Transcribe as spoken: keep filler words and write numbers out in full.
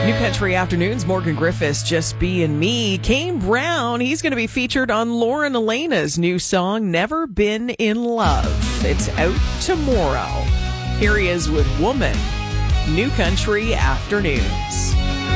New Country Afternoons, Morgan Griffiths, Just Being Me. Kane Brown, he's going to be featured on Lauren Elena's new song, Never Been in Love. It's out tomorrow. Here he is with Woman. New Country Afternoons.